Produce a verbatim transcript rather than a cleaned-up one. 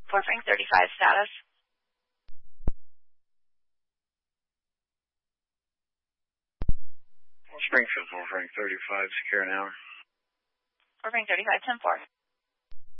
Fort Frank thirty-five status. Springfield, Fort Frank thirty-five, secure an hour. Fort Frank thirty-five, ten four.